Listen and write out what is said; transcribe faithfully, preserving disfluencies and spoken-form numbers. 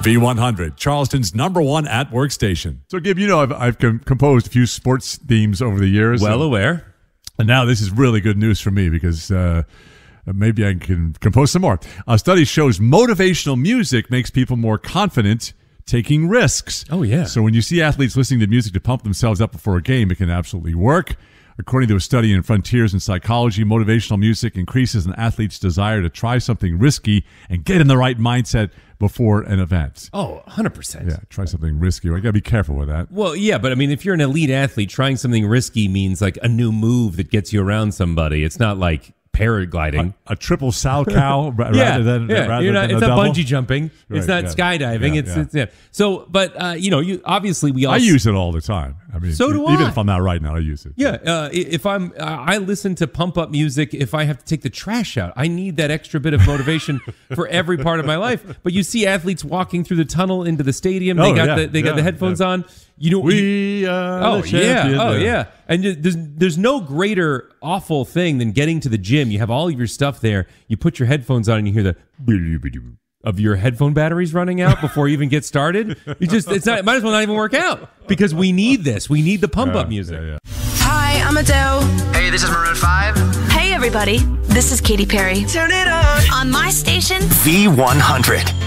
V one hundred, Charleston's number one at work station. So, Gib, you know I've, I've com- composed a few sports themes over the years. Well and, aware. And now this is really good news for me because uh, maybe I can compose some more. A study shows motivational music makes people more confident taking risks. Oh, yeah. So when you see athletes listening to music to pump themselves up before a game, it can absolutely work. According to a study in Frontiers in Psychology, motivational music increases an athlete's desire to try something risky and get in the right mindset before an event. Oh, one hundred percent. Yeah, try something risky. I got to be careful with that. Well, yeah, but I mean, if you're an elite athlete, trying something risky means like a new move that gets you around somebody. It's not like paragliding. A, a triple Salchow rather yeah, than, yeah. rather You're not, than it's a not double. bungee jumping. It's Right, not yeah. skydiving. Yeah, it's, yeah. it's yeah. So, but uh, you know, you obviously we all. I use it all the time. I mean, So do even I. if I'm not writing it, I use it. Yeah, uh, if I'm, uh, I listen to pump up music if I have to take the trash out. I need that extra bit of motivation for every part of my life. But you see athletes walking through the tunnel into the stadium. They Oh, got yeah, the they got yeah, the headphones yeah. on. You know, you, We are oh the yeah, champions. oh yeah. And you- there's there's no greater awful thing than getting to the gym. You have all of your stuff there. You put your headphones on and you hear the of your headphone batteries running out before you even get started. You just it's not. It might as well not even work out because we need this. We need the pump up music. Yeah, yeah. Hi, I'm Adele. Hey, this is Maroon five. Hey, everybody. This is Katy Perry. Turn it on. On my station, V one hundred.